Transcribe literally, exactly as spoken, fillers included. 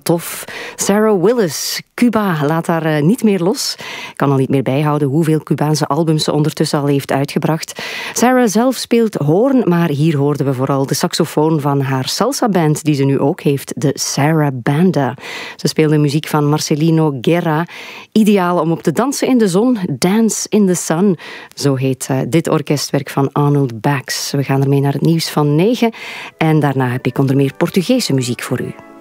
tof. Sarah Willis, Cuba, laat haar uh, niet meer los. Ik kan al niet meer bijhouden hoeveel Cubaanse albums ze ondertussen al heeft uitgebracht. Sarah zelf speelt hoorn, maar hier hoorden we vooral de saxofoon van haar salsa-band, die ze nu ook heeft, de Sarah Banda. Ze speelde muziek van Marcelino Guerra. Ideaal om op te dansen in de zon. Dance in the Sun. Zo heet uh, dit orkestwerk van Arnold Bax. We gaan ermee naar het nieuws van negen. En daarna heb ik onder meer Portugese muziek voor u.